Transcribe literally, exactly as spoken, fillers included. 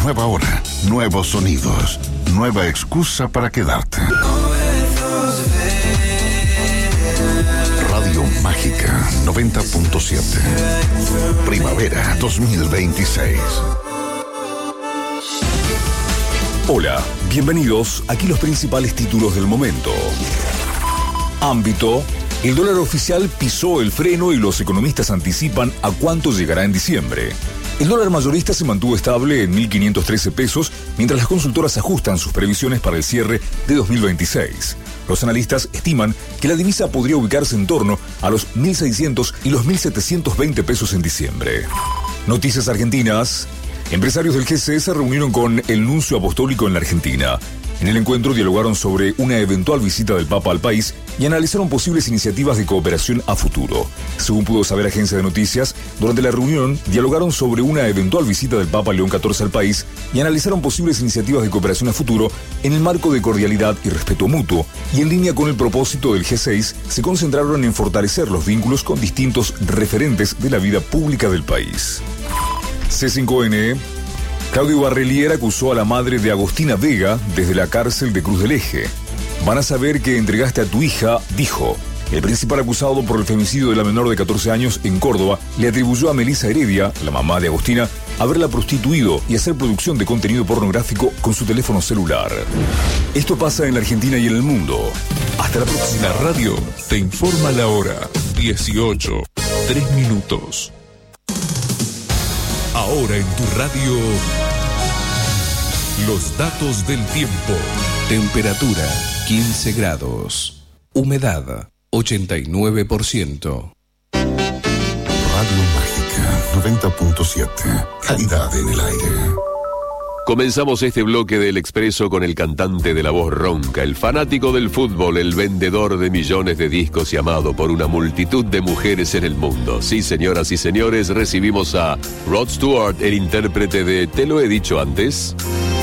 Nueva hora, nuevos sonidos, nueva excusa para quedarte. Radio Mágica noventa punto siete. Primavera dos mil veintiséis. Hola, bienvenidos. Aquí los principales títulos del momento. Ámbito. El dólar oficial pisó el freno y los economistas anticipan a cuánto llegará en diciembre. El dólar mayorista se mantuvo estable en mil quinientos trece pesos, mientras las consultoras ajustan sus previsiones para el cierre de dos mil veintiséis. Los analistas estiman que la divisa podría ubicarse en torno a los mil seiscientos y los mil setecientos veinte pesos en diciembre. Noticias argentinas. Empresarios del G C E se reunieron con el nuncio apostólico en la Argentina. En el encuentro dialogaron sobre una eventual visita del Papa al país y analizaron posibles iniciativas de cooperación a futuro. Según pudo saber Agencia de Noticias, durante la reunión dialogaron sobre una eventual visita del Papa León catorce al país y analizaron posibles iniciativas de cooperación a futuro en el marco de cordialidad y respeto mutuo. Y en línea con el propósito del G seis, se concentraron en fortalecer los vínculos con distintos referentes de la vida pública del país. C cinco N. Claudio Barrelier acusó a la madre de Agostina Vega desde la cárcel de Cruz del Eje. Van a saber que entregaste a tu hija, dijo. El principal acusado por el femicidio de la menor de catorce años en Córdoba le atribuyó a Melissa Heredia, la mamá de Agostina, haberla prostituido y hacer producción de contenido pornográfico con su teléfono celular. Esto pasa en la Argentina y en el mundo. Hasta la próxima. La radio te informa la hora. dieciocho, tres minutos. Ahora en tu radio, los datos del tiempo. Temperatura quince grados. Humedad ochenta y nueve por ciento. Radio Mágica noventa punto siete. Calidad en el aire. Comenzamos este bloque del Expreso con el cantante de la voz ronca, el fanático del fútbol, el vendedor de millones de discos y amado por una multitud de mujeres en el mundo. Sí, señoras y señores, recibimos a Rod Stewart, el intérprete de Te lo he dicho antes.